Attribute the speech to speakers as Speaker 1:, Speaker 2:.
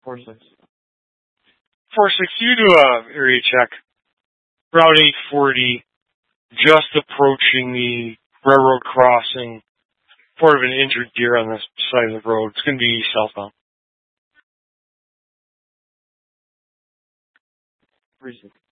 Speaker 1: 4-6.
Speaker 2: 4-6, you do a area check. Route 840, just approaching the railroad crossing. Part of an injured deer on this side of the road. It's going to be southbound.
Speaker 1: 3-6.